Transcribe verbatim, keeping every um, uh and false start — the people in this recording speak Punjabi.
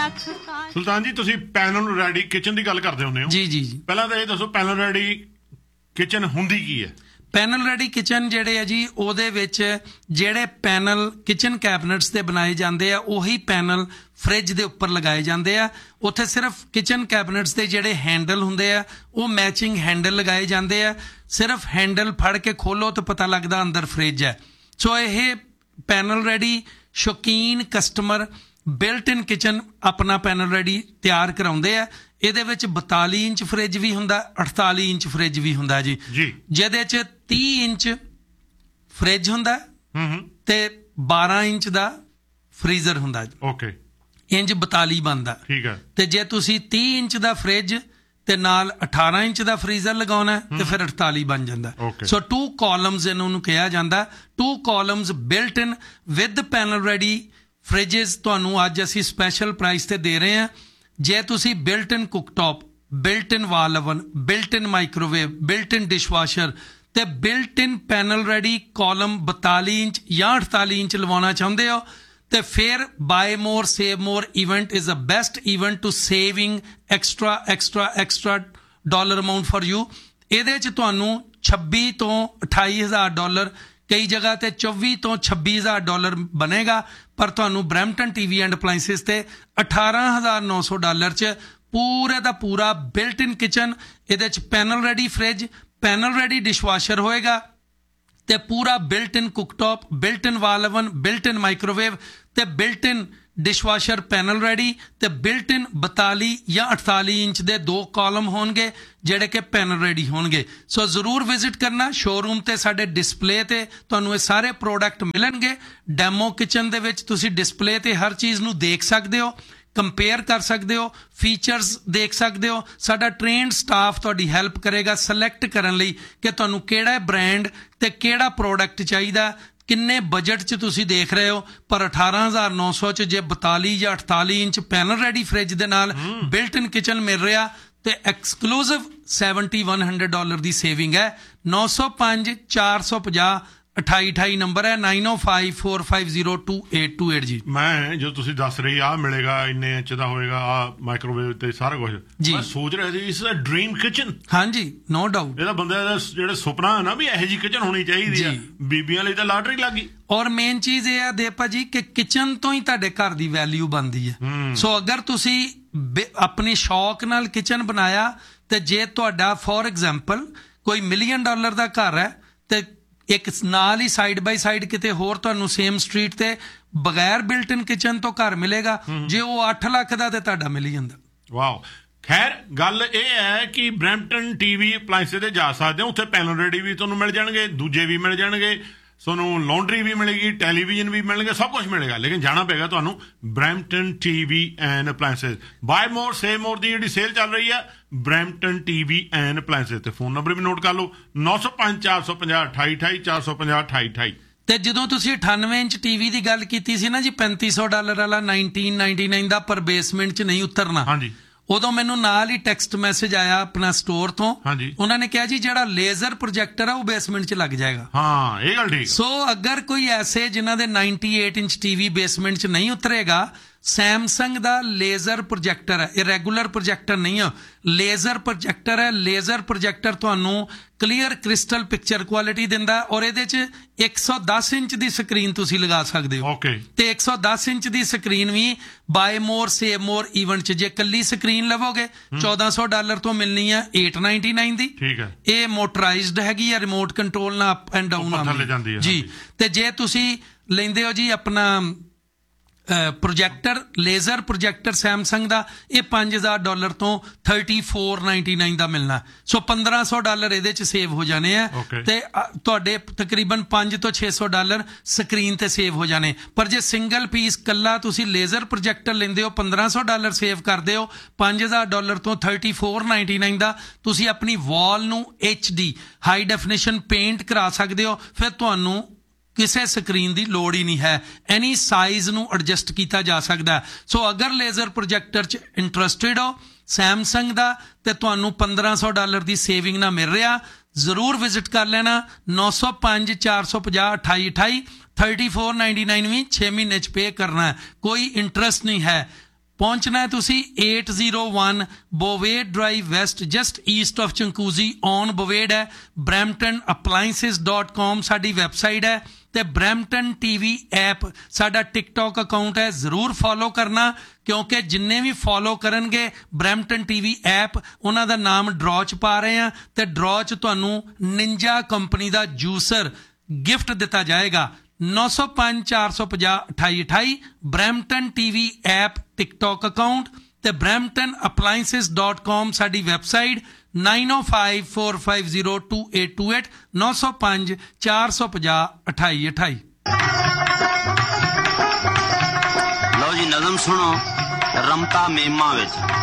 ਸੁਲਤਾਨ ਜੀ ਤੁਸੀਂ ਪੈਨਲ ਰੈਡੀ ਕਿਚਨ ਦੀ ਗੱਲ ਕਰਦੇ ਹੁੰਦੇ ਹੋ ਜੀ ਜੀ ਜੀ ਪਹਿਲਾਂ ਤਾਂ ਇਹ ਦੱਸੋ ਪੈਨਲ ਰੈਡੀ ਕਿਚਨ ਹੁੰਦੀ ਕੀ ਹੈ? ਪੈਨਲ ਰੈਡੀ ਕਿਚਨ ਜਿਹੜੇ ਆ ਜੀ ਉਹਦੇ ਵਿੱਚ ਜਿਹੜੇ ਪੈਨਲ ਕਿਚਨ ਕੈਬਨਟਸ ਦੇ ਬਣਾਏ ਜਾਂਦੇ ਆ ਉਹੀ ਪੈਨਲ ਫ੍ਰਿਜ ਦੇ ਉੱਪਰ ਲਗਾਏ ਜਾਂਦੇ ਆ। ਉੱਥੇ ਸਿਰਫ ਕਿਚਨ ਕੈਬਨਟਸ ਦੇ ਜਿਹੜੇ ਹੈਂਡਲ ਹੁੰਦੇ ਆ ਉਹ ਮੈਚਿੰਗ ਹੈਂਡਲ ਲਗਾਏ ਜਾਂਦੇ ਆ। ਸਿਰਫ ਹੈਂਡਲ ਫੜ ਕੇ ਖੋਲੋ ਤਾਂ ਪਤਾ ਲੱਗਦਾ ਅੰਦਰ ਫ੍ਰਿਜ ਹੈ। ਸੋ ਇਹ ਪੈਨਲ ਰੈਡੀ ਸ਼ੌਕੀਨ ਕਸਟਮਰ ਬਿਲਟ ਇਨ ਕਿਚਨ ਆਪਣਾ ਪੈਨਲ ਰੈਡੀ ਤਿਆਰ ਕਰਾਉਂਦੇ ਆ। ਇਹਦੇ ਵਿੱਚ ਬਤਾਲੀ ਇੰਚ ਫ੍ਰਿਜ ਵੀ ਹੁੰਦਾ, ਅਠਤਾਲੀ ਇੰਚ ਫ੍ਰਿਜ ਵੀ ਹੁੰਦਾ ਜੀ ਜੀ ਜਿਹਦੇ 'ਚ ਤੀਹ ਇੰਚ ਫ੍ਰਿਜ ਹੁੰਦਾ ਤੇ ਬਾਰਾਂ ਇੰਚ ਦਾ ਫ੍ਰੀਜ਼ਰ ਹੁੰਦਾ। ਓਕੇ ਇੰਚ ਬਤਾਲੀ ਬਣਦਾ। ਠੀਕ ਹੈ। ਤੇ ਜੇ ਤੁਸੀਂ ਤੀਹ ਇੰਚ ਦਾ ਫ੍ਰਿਜ ਤੇ ਨਾਲ ਅਠਾਰਾਂ ਇੰਚ ਦਾ ਫ੍ਰੀਜ਼ਰ ਲਗਾਉਣਾ ਤੇ ਫਿਰ ਅਠਤਾਲੀ ਬਣ ਜਾਂਦਾ। ਸੋ ਟੂ ਕਾਲਮਸ ਇਹਨਾਂ ਨੂੰ ਕਿਹਾ ਜਾਂਦਾ। To columns built in with panel ready ਫ੍ਰਿਜਿਸ ਤੁਹਾਨੂੰ ਅੱਜ ਅਸੀਂ ਸਪੈਸ਼ਲ ਪ੍ਰਾਈਸ ਤੇ ਦੇ ਰਹੇ ਹਾਂ। ਜੇ ਤੁਸੀਂ ਬਿਲਟ ਇਨ ਕੁੱਕਟੌਪ, ਬਿਲਟ ਇਨ ਵਾਲ ਓਵਨ, ਬਿਲਟ ਇਨ ਮਾਈਕ੍ਰੋਵੇਵ, ਬਿਲਟ ਇਨ ਡਿਸ਼ਵਾਸ਼ਰ ਤੇ ਬਿਲਟ ਇਨ ਪੈਨਲ ਰੈਡੀ ਕਾਲਮ ਬਤਾਲੀ ਇੰਚ ਜਾਂ ਅਠਤਾਲੀ ਇੰਚ ਲਵਾਉਣਾ ਚਾਹੁੰਦੇ ਹੋ ਤੇ ਫਿਰ bye more save more event is a best event to saving extra extra extra dollar amount for you. ਇਹਦੇ 'ਚ ਤੁਹਾਨੂੰ ਛੱਬੀ ਤੋਂ ਅਠਾਈ ਹਜ਼ਾਰ ਡਾਲਰ, ਕਈ ਜਗ੍ਹਾ ਤੇ ਚੌਵੀ ਤੋਂ ਛੱਬੀ ਹਜ਼ਾਰ ਡਾਲਰ ਬਣੇਗਾ, ਪਰ ਤੁਹਾਨੂੰ ਬਰੈਂਪਟਨ ਟੀਵੀ ਐਂਡ ਅਪਲਾਈਸਿਸ ਤੇ ਅਠਾਰਾਂ ਹਜ਼ਾਰ ਨੌ ਸੌ ਡਾਲਰ 'ਚ ਪੂਰੇ ਦਾ ਪੂਰਾ ਬਿਲਟ ਇਨ ਕਿਚਨ। ਇਹਦੇ 'ਚ panel ready fridge, panel ready dishwasher ਹੋਏਗਾ ਤੇ ਪੂਰਾ ਬਿਲਟ ਇਨ ਕੁੱਕਟੌਪ, ਬਿਲਟ ਇਨ ਵਾਲ ਓਵਨ, ਬਿਲਟ ਇਨ ਮਾਈਕ੍ਰੋਵੇਵ ਤੇ ਬਿਲਟ ਇਨ ਡਿਸ਼ਵਾਸ਼ਰ ਪੈਨਲ ਰੈਡੀ ਤੇ ਬਿਲਟ ਇਨ ਬਤਾਲੀ ਜਾਂ ਅਠਤਾਲੀ ਇੰਚ ਦੇ ਦੋ ਕਾਲਮ ਹੋਣਗੇ ਜਿਹੜੇ ਕਿ ਪੈਨਲ ਰੈਡੀ ਹੋਣਗੇ। ਸੋ ਜ਼ਰੂਰ ਵਿਜ਼ਿਟ ਕਰਨਾ ਸ਼ੋਰੂਮ ਤੇ। ਸਾਡੇ ਡਿਸਪਲੇ ਤੇ ਤੁਹਾਨੂੰ ਇਹ ਸਾਰੇ ਪ੍ਰੋਡਕਟ ਮਿਲਣਗੇ। ਡੈਮੋ ਕਿਚਨ ਦੇ ਵਿੱਚ ਤੁਸੀਂ ਡਿਸਪਲੇ ਤੇ ਹਰ ਚੀਜ਼ ਨੂੰ ਦੇਖ ਸਕਦੇ ਹੋ, ਕੰਪੇਅਰ ਕਰ ਸਕਦੇ ਹੋ, ਫੀਚਰਸ ਦੇਖ ਸਕਦੇ ਹੋ। ਸਾਡਾ ਟ੍ਰੇਨਡ ਸਟਾਫ ਤੁਹਾਡੀ ਹੈਲਪ ਕਰੇਗਾ ਸਿਲੈਕਟ ਕਰਨ ਲਈ ਕਿ ਤੁਹਾਨੂੰ ਕਿਹੜਾ ਬ੍ਰਾਂਡ ਤੇ ਕਿਹੜਾ ਪ੍ਰੋਡਕਟ ਚਾਹੀਦਾ, ਕਿੰਨੇ ਬਜਟ 'ਚ ਤੁਸੀਂ ਦੇਖ ਰਹੇ ਹੋ। ਪਰ ਅਠਾਰਾਂ ਹਜ਼ਾਰ ਨੌ ਸੌ 'ਚ ਜੇ ਬਤਾਲੀ ਜਾਂ ਅਠਤਾਲੀ ਇੰਚ ਪੈਨਲ ਰੈਡੀ ਫ੍ਰਿਜ ਦੇ ਨਾਲ ਬਿਲਟ ਇਨ ਕਿਚਨ ਮਿਲ ਰਿਹਾ ਤੇ exclusive seventy one hundred dollar ਦੀ ਸੇਵਿੰਗ ਹੈ। ਨੌ ਸੌ ਪੰਜ ਚਾਰ ਸੌ ਪੰਜਾਹ ਅਠਾਈ ਅਠਾਈ ਨੰਬਰ ਹੈ ਨਾਈਨ ਓ five four five zero two eight two eight ਜੀ। ਮੈਂ ਜੋ ਤੁਸੀਂ ਦੱਸ ਰਹੀ ਆਹ ਮਿਲੇਗਾ ਇੰਨੇ ਇੰਚ ਦਾ ਹੋਏਗਾ, ਆ ਮਾਈਕ੍ਰੋਵੇਵ ਤੇ ਸਾਰਾ ਕੁਝ, ਮੈਂ ਸੋਚ ਰਿਹਾ ਸੀ ਇਸ ਦਾ ਡ੍ਰੀਮ ਕਿਚਨ। ਹਾਂਜੀ ਨੋ ਡਾਊਟ ਇਹਦਾ ਬੰਦੇ ਦਾ ਜਿਹੜਾ ਸੁਪਨਾ ਹੈ ਨਾ ਵੀ ਇਹੋ ਜਿਹੀ ਕਿਚਨ ਹੋਣੀ ਚਾਹੀਦੀ ਆ। ਬੀਬੀਆਂ ਲਈ ਤਾਂ ਲਾਟਰੀ ਲੱਗ ਗਈ। ਔਰ ਮੇਨ ਚੀਜ਼ ਇਹ ਆ ਦੇਪਾ ਜੀ ਕਿ ਕਿਚਨ ਤੋਂ ਹੀ ਤੁਹਾਡੇ ਘਰ ਦੀ ਵੈਲਿਊ ਬਣਦੀ ਹੈ। ਸੋ ਅਗਰ ਤੁਸੀਂ ਆਪਣੀ ਸ਼ੌਕ ਨਾਲ ਕਿਚਨ ਬਣਾਇਆ ਤੇ ਜੇ ਤੁਹਾਡਾ ਫੋਰ ਐਗਜ਼ਾਮਪਲ ਕੋਈ ਮਿਲੀਅਨ ਡਾਲਰ ਦਾ ਘਰ ਹੈ ਤੇ ਇੱਕ ਨਾਲ ਹੀ ਸਾਈਡ ਬਾਈ ਸਾਈਡ ਕਿਤੇ ਹੋਰ ਤੁਹਾਨੂੰ ਸੇਮ ਸਟਰੀਟ ਤੇ ਬਗੈਰ ਬਿਲਟ ਇਨ ਕਿਚਨ ਤੋਂ ਘਰ ਮਿਲੇਗਾ, ਜੇ ਉਹ ਅੱਠ ਲੱਖ ਦਾ ਤੇ ਤੁਹਾਡਾ ਮਿਲ ਜਾਂਦਾ। ਵਾਓ। ਖੈਰ ਗੱਲ ਇਹ ਹੈ ਕਿ ਬਰੈਂਪਟਨ ਟੀਵੀ ਅਪਲਾਈਸਿਸ ਤੇ ਜਾ ਸਕਦੇ ਹੋ, ਉੱਥੇ ਪੈਨਲ ਰੈਡੀ ਵੀ ਤੁਹਾਨੂੰ ਮਿਲ ਜਾਣਗੇ, ਦੂਜੇ ਵੀ ਮਿਲ ਜਾਣਗੇ, ਤੁਹਾਨੂੰ ਲਾਂਡਰੀ ਵੀ ਮਿਲੇਗੀ, ਟੈਲੀਵਿਜ਼ਨ ਵੀ ਮਿਲਣਗੇ, ਸਭ ਕੁਝ ਮਿਲੇਗਾ। ਲੇਕਿਨ ਜਾਣਾ ਪਏਗਾ ਤੁਹਾਨੂੰ Brampton TV and appliances. Bye more save ਮੋਰ ਦੀ ਜਿਹੜੀ ਸੇਲ ਚੱਲ ਰਹੀ ਆ ਬਰੈਂਪਟਨ ਟੀਵੀ ਐਂਡ ਅਪਲਾਈਸਿਸ ਤੇ ਫੋਨ ਨੰਬਰ ਵੀ ਨੋਟ ਕਰ ਲਓ ਨੌ ਸੌ ਪੰਜ ਚਾਰ ਸੌ ਪੰਜਾਹ ਅਠਾਈ ਅਠਾਈ ਚਾਰ ਸੌ ਪੰਜਾਹ ਅਠਾਈ ਅਠਾਈ। ਤੇ ਜਦੋਂ ਤੁਸੀਂ ਅਠਾਨਵੇਂ ਇੰਚ ਟੀਵੀ ਦੀ ਗੱਲ ਕੀਤੀ ਸੀ ਨਾ ਜੀ, ਪੈਂਤੀ ਸੌ ਡਾਲਰ ਵਾਲਾ ਨਾਈਨਟੀਨ ਨਾਈਨਟੀ ਨਾਈਨ ਦਾ ਪਰ ਬੇਸਮੈਂਟ 'ਚ ਨਹੀਂ ਉਤਰਨਾ। ਹਾਂਜੀ। ਉਦੋਂ ਮੈਨੂੰ ਨਾਲ ਹੀ ਟੈਕਸਟ ਮੈਸੇਜ ਆਇਆ ਆਪਣਾ ਸਟੋਰ ਤੋਂ। ਹਾਂਜੀ। ਉਹਨਾਂ ਨੇ ਕਿਹਾ ਜੀ ਜਿਹੜਾ ਲੇਜ਼ਰ ਪ੍ਰੋਜੈਕਟਰ ਆ ਉਹ ਬੇਸਮੈਂਟ 'ਚ ਲੱਗ ਜਾਏਗਾ। ਹਾਂ ਇਹ ਗੱਲ ਠੀਕ। ਸੋ ਅਗਰ ਕੋਈ ਐਸੇ ਜਿਨ੍ਹਾਂ ਦੇ ਅਠਾਨਵੇਂ ਇੰਚ ਟੀਵੀ ਬੇਸਮੈਂਟ 'ਚ ਨਹੀਂ ਉਤਰੇਗਾ, ਸੈਮਸੰਗ ਦਾ ਲੇਜ਼ਰ ਪ੍ਰੋਜੈਕਟਰ ਹੈ। ਇਹ ਰੈਗੂਲਰ ਪ੍ਰੋਜੈਕਟਰ ਨਹੀਂ ਹੈ, ਲੇਜ਼ਰ ਪ੍ਰੋਜੈਕਟਰ ਹੈ। ਲੇਜ਼ਰ ਪ੍ਰੋਜੈਕਟਰ ਤੁਹਾਨੂੰ ਕਲੀਅਰ ਕ੍ਰਿਸਟਲ ਪਿਕਚਰ ਕੁਆਲਿਟੀ ਦਿੰਦਾ ਔਰ ਇਹਦੇ 'ਚ ਇੱਕ ਸੌ ਦਸ ਇੰਚ ਦੀ ਸਕਰੀਨ ਤੁਸੀਂ ਲਗਾ ਸਕਦੇ ਹੋ। ਓਕੇ। ਤੇ ਇੱਕ ਸੌ ਦਸ ਇੰਚ ਦੀ ਸਕਰੀਨ ਵੀ ਬਾਏ ਮੋਰ ਸੇਵ ਮੋਰ ਇਵੈਂਟ 'ਚ ਜੇ ਕੱਲੀ ਸਕਰੀਨ ਲਵੋਗੇ ਚੌਦਾਂ ਸੌ ਡਾਲਰ ਤੋਂ ਮਿਲਣੀ ਆ ਅੱਠ ਸੌ ਨਿਨਆਨਵੇਂ ਦੀ। ਠੀਕ ਹੈ। ਇਹ ਮੋਟਰਾਈਜ਼ਡ ਹੈਗੀ ਆ, ਰਿਮੋਟ ਕੰਟਰੋਲ ਨਾਲ ਅਪ ਐਂਡ ਡਾਊਨ ਆਉਂਦੀ ਜੀ। ਤੇ ਜੇ ਤੁਸੀਂ ਲੈਂਦੇ ਹੋ ਜੀ ਆਪਣਾ ਪ੍ਰੋਜੈਕਟਰ ਲੇਜ਼ਰ ਪ੍ਰੋਜੈਕਟਰ ਸੈਮਸੰਗ ਦਾ, ਇਹ ਪੰਜ ਹਜ਼ਾਰ ਡਾਲਰ ਤੋਂ ਥਰਟੀ ਫੋਰ ਨਾਈਨਟੀ ਨਾਈਨ ਦਾ ਮਿਲਣਾ। ਸੋ ਪੰਦਰਾਂ ਸੌ ਡਾਲਰ ਇਹਦੇ 'ਚ ਸੇਵ ਹੋ ਜਾਣੇ ਆ ਤੇ ਤੁਹਾਡੇ ਤਕਰੀਬਨ ਪੰਜ ਤੋਂ ਛੇ ਸੌ ਡਾਲਰ ਸਕਰੀਨ ਤੇ ਸੇਵ ਹੋ ਜਾਣੇ। ਪਰ ਜੇ ਸਿੰਗਲ ਪੀਸ ਕੱਲਾ ਤੁਸੀਂ ਲੇਜ਼ਰ ਪ੍ਰੋਜੈਕਟਰ ਲੈਂਦੇ ਹੋ ਪੰਦਰਾਂ ਸੌ ਡਾਲਰ ਸੇਵ ਕਰਦੇ ਹੋ, ਪੰਜ ਹਜ਼ਾਰ ਡਾਲਰ ਤੋਂ ਥਰਟੀ ਫੋਰ ਨਾਈਨਟੀ ਨਾਈਨ ਦਾ ਤੁਸੀਂ ਆਪਣੀ ਵਾਲ ਨੂੰ H D high definition paint ਕਰਾ ਸਕਦੇ ਹੋ। ਫਿਰ ਤੁਹਾਨੂੰ ਕਿਸੇ ਸਕਰੀਨ ਦੀ ਲੋੜ ਹੀ ਨਹੀਂ ਹੈ, ਐਨੀ ਸਾਈਜ਼ ਨੂੰ ਐਡਜਸਟ ਕੀਤਾ ਜਾ ਸਕਦਾ। ਸੋ ਅਗਰ ਲੇਜ਼ਰ ਪ੍ਰੋਜੈਕਟਰ 'ਚ ਇੰਟਰਸਟਿਡ ਹੋ ਸੈਮਸੰਗ ਦਾ ਤੇ ਤੁਹਾਨੂੰ ਪੰਦਰਾਂ ਸੌ ਡਾਲਰ ਦੀ ਸੇਵਿੰਗ ਨਾ ਮਿਲ ਰਿਹਾ, ਜ਼ਰੂਰ ਵਿਜ਼ਿਟ ਕਰ ਲੈਣਾ ਨੌ ਸੌ ਪੰਜ ਚਾਰ ਸੌ ਪੰਜਾਹ ਅਠਾਈ ਅਠਾਈ ਥਰਟੀ ਫੋਰ ਨਾਈਨਟੀ ਨਾਈਨ ਵੀ ਛੇ ਮਹੀਨੇ 'ਚ ਪੇ ਕਰਨਾ ਹੈ, ਕੋਈ ਇੰਟਰਸਟ ਨਹੀਂ ਹੈ। ਪਹੁੰਚਣਾ ਹੈ ਤੁਸੀਂ eight oh one ਬੋਵੇਡ drive West just East of ਚੰਕੂਜ਼ੀ on ਬੋਵੇਡ ਹੈ। ਬਰੈਂਪਟਨ ਅਪਲਾਇੰਸਿਸ ਡਾਟ ਕੌਮ ਸਾਡੀ ਵੈਬਸਾਈਟ ਹੈ ਤੇ ਬਰੈਂਪਟਨ ਟੀਵੀ ਐਪ ਸਾਡਾ ਟਿਕਟੋਕ ਅਕਾਊਂਟ ਹੈ, ਜ਼ਰੂਰ ਫੋਲੋ ਕਰਨਾ ਕਿਉਂਕਿ ਜਿੰਨੇ ਵੀ ਫੋਲੋ ਕਰਨਗੇ ਬਰੈਂਪਟਨ ਟੀਵੀ ਐਪ ਉਹਨਾਂ ਦਾ ਨਾਮ ਡਰਾਅ 'ਚ ਪਾ ਰਹੇ ਆ ਤੇ ਡਰਾਅ 'ਚ ਤੁਹਾਨੂੰ ਨਿੰਜਾ ਕੰਪਨੀ ਦਾ ਜੂਸਰ ਗਿਫਟ ਦਿੱਤਾ ਜਾਏਗਾ। ਨੌ ਸੌ ਪੰਜ ਚਾਰ ਸੌ ਪੰਜਾਹ ਅਠਾਈ ਅਠਾਈ Brampton TV app TikTok account ਤੇ ਬਰੈਂਪਟਨ ਅਪਲਾਇੰਸਿਸ ਡਾਟ ਕੌਮ ਸਾਡੀ website nine oh five four five zero two eight two eight ਨੌ ਸੌ ਪੰਜ ਚਾਰ ਸੌ ਪੰਜਾਹ ਅਠਾਈ ਅਠਾਈ। ਲਓ ਜੀ ਨਜ਼ਮ ਸੁਣੋ ਰਮਤਾ ਮੇਮਾ ਵਿੱਚ